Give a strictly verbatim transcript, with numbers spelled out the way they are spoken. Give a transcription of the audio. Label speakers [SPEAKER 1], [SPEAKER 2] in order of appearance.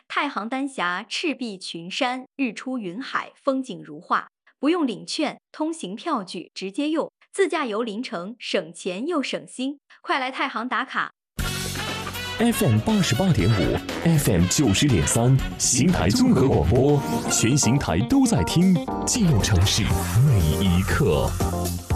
[SPEAKER 1] 太行丹霞赤壁群山，日出云海，风景如画。不用领券，通行票据直接用，自驾游临城，省钱又省心。快来太行打卡
[SPEAKER 2] ！F M 八十八点五 ，F M 九十点三，邢台综合广播，全邢台都在听，记录城市每一刻。